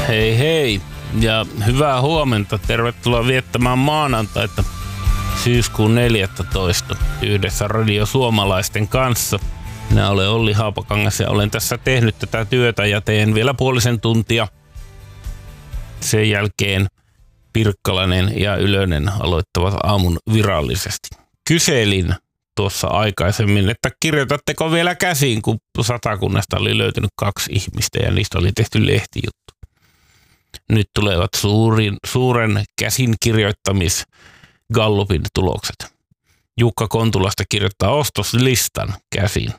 Hei hei ja hyvää huomenta. Tervetuloa viettämään maanantaita syyskuun 14. yhdessä Radio Suomalaisten kanssa. Minä olen Olli Haapakangas ja olen tässä tehnyt tätä työtä ja teen vielä puolisen tuntia. Sen jälkeen Pirkkalainen ja Ylönen aloittavat aamun virallisesti. Kyselin tuossa aikaisemmin, että kirjoitatteko vielä käsiin, kun Satakunnasta oli löytynyt 2 ihmistä ja niistä oli tehty lehtijuttu. Nyt tulevat suuren käsinkirjoittamis-gallupin tulokset. Jukka Kontulasta kirjoittaa ostoslistan käsin.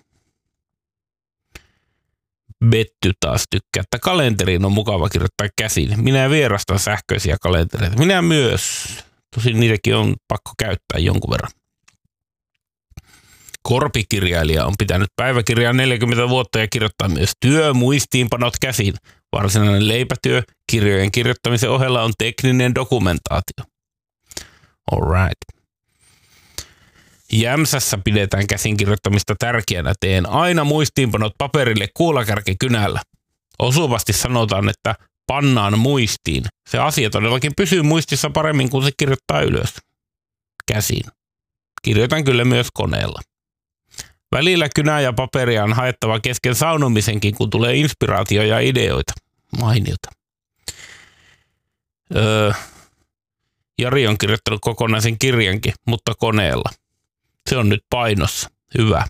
Betty taas tykkää, että kalenteriin on mukava kirjoittaa käsin. Minä vierastan sähköisiä kalentereita. Minä myös. Tosin niitäkin on pakko käyttää jonkun verran. Korpikirjailija on pitänyt päiväkirjaa 40 vuotta ja kirjoittaa myös työmuistiinpanot käsin. Varsinainen leipätyö kirjojen kirjoittamisen ohella on tekninen dokumentaatio. Alright. Jämsässä pidetään käsinkirjoittamista tärkeänä. Teen aina muistiinpanot paperille kuulakärkikynällä. Osuvasti sanotaan, että pannaan muistiin. Se asia todellakin pysyy muistissa paremmin, kun se kirjoittaa ylös. Käsin. Kirjoitan kyllä myös koneella. Välillä kynää ja paperia on haettava kesken saunomisenkin, kun tulee inspiraatio ja ideoita. Mainiota. Jari on kirjoittanut kokonaisen kirjankin, mutta koneella. Se on nyt painossa. Hyvä.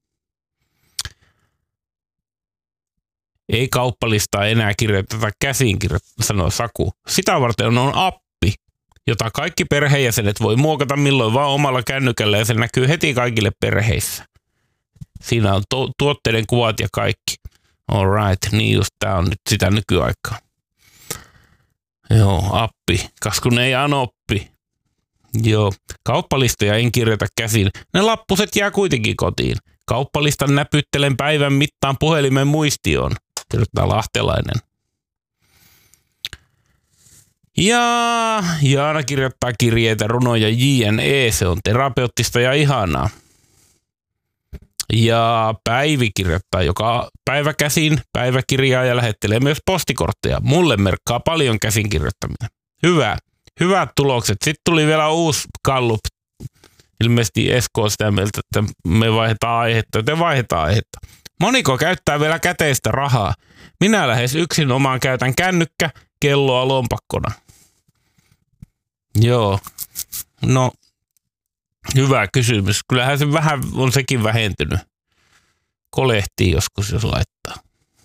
Ei kauppalistaa enää kirjoiteta käsin, sanoi Saku. Sitä varten on appi, jota kaikki perheenjäsenet voi muokata milloin vaan omalla kännykällä ja se näkyy heti kaikille perheissä. Siinä on tuotteiden kuvat ja kaikki. Alright, niin just tää on nyt sitä nykyaikaa. Joo, appi. Kas kun ei anoppi. Joo, kauppalistoja en kirjoita käsin. Ne lappuset jää kuitenkin kotiin. Kauppalistan näpyttelen päivän mittaan puhelimen muistioon. Kirjoittaa lahtelainen. Ja Jaana kirjoittaa kirjeitä, runoja JNE. Se on terapeuttista ja ihanaa. Ja Päivi kirjoittaa joka päivä käsin päiväkirjaa ja lähettelee myös postikortteja. Mulle merkkaa paljon käsin kirjoittaminen. Hyvä. Hyvät tulokset. Sitten tuli vielä uusi gallup. Ilmeisesti Esko on sitä mieltä, että me vaihdetaan aihetta, joten vaihdetaan aihetta. Moniko käyttää vielä käteistä rahaa? Minä lähes yksin omaan käytän kännykkä, kelloa lompakkona. Joo. No, hyvä kysymys. Kyllähän se vähän on sekin vähentynyt. Kolehtii joskus, jos laittaa.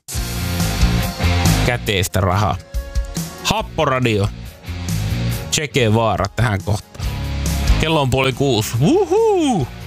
Käteistä rahaa. Happoradio. Che Guevara tähän kohtaan. Kello on 5:30. Wuhuu!